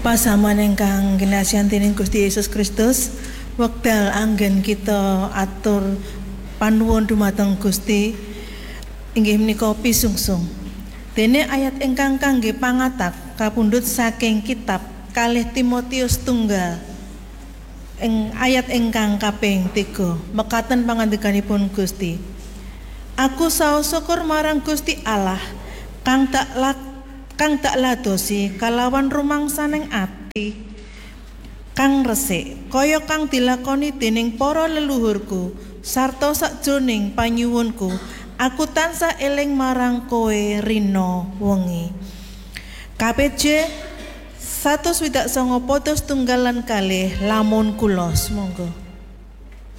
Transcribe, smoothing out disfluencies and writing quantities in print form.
Pasaman ingkang kinasyantining Gusti Yesus Kristus, wekdal anggen kita atur panuwun dumateng Gusti inggih menika pisungsung. Dene ayat ingkang kangge pangatak kapundhut saking kitab kalih Timotius tunggal ing ayat ingkang kaping 3 mekaten pangandikanipun Gusti. Aku saos syukur marang Gusti Allah kang tak ladosi kalawan rumangsaning ati kang resik kaya kang dilakoni dening para leluhurku sarta sakjroning panyuwunku aku tansah eling marang kowe rina wengi. KPJ 129 podos tunggalan kalih lamun kula monggo.